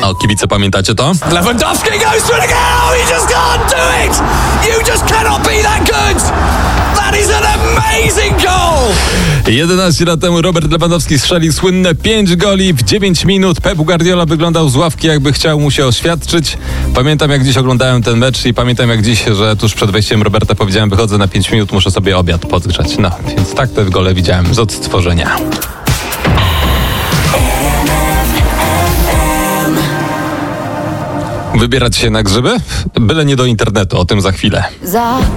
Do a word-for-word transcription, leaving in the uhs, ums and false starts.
O, kibice, pamiętacie to? Lewandowski goes for it again. Oh, you just can't do it. You just cannot be that good. That is an amazing goal. jedenaście lat temu Robert Lewandowski strzelił słynne pięć goli w dziewięć minut. Pep Guardiola wyglądał z ławki, jakby chciał mu się oświadczyć. Pamiętam, jak dziś oglądałem ten mecz i pamiętam, jak dziś, że tuż przed wejściem Roberta powiedziałem, wychodzę na pięć minut, muszę sobie obiad podgrzać. No, więc tak te gole widziałem z odtworzenia. Wybierać się na grzyby? Byle nie do internetu, o tym za chwilę. Za